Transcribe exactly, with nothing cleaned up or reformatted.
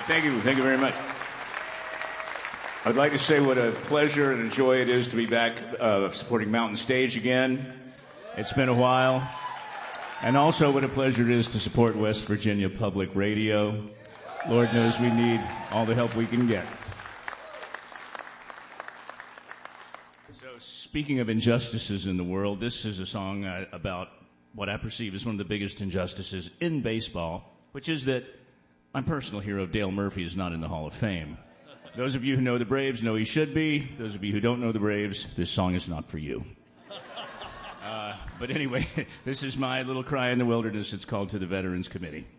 Thank you. Thank you very much. I'd like to say what a pleasure and a joy it is to be back uh, supporting Mountain Stage again. It's been a while. And also what a pleasure it is to support West Virginia Public Radio. Lord knows we need all the help we can get. So speaking of injustices in the world, this is a song uh, about what I perceive as one of the biggest injustices in baseball, which is that my personal hero, Dale Murphy, is not in the Hall of Fame. Those of you who know the Braves know he should be. Those of you who don't know the Braves, this song is not for you. Uh, but anyway, this is my little cry in the wilderness. It's called To the Veterans Committee.